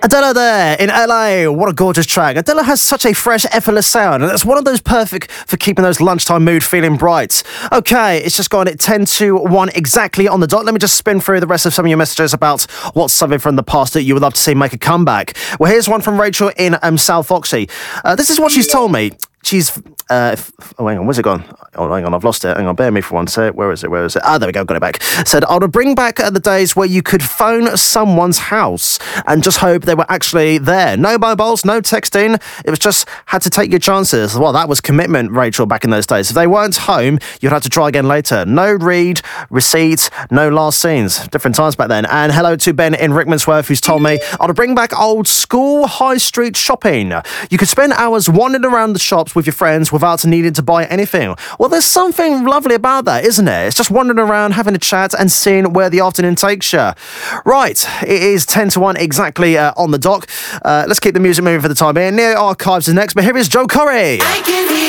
Adela there in LA. What a gorgeous track. Adela has such a fresh, effortless sound, and it's one of those perfect for keeping those lunchtime mood feeling bright. Okay, it's just gone at 10 to 1 exactly on the dot. Let me just spin through the rest of some of your messages about what's something from the past that you would love to see make a comeback. Well, here's one from Rachel in South Foxy. This is what she's told me. She's, hang on, where's it gone? Oh, hang on, I've lost it. Hang on, bear me for one sec. Where is it? Ah, there we go, got it back. Said, I would bring back the days where you could phone someone's house and just hope they were actually there. No mobiles, no texting. It was just had to take your chances. Well, that was commitment, Rachel, back in those days. If they weren't home, you'd have to try again later. No read, receipt, no last scenes. Different times back then. And hello to Ben in Rickmansworth, who's told me, I would bring back old school high street shopping. You could spend hours wandering around the shops with your friends without needing to buy anything. Well, there's something lovely about that, isn't it? It's just wandering around, having a chat and seeing where the afternoon takes you. Right, it is 10 to 1 exactly on the dock. Let's keep the music moving for the time being. Neo Archives is next, but here is Joe Corey.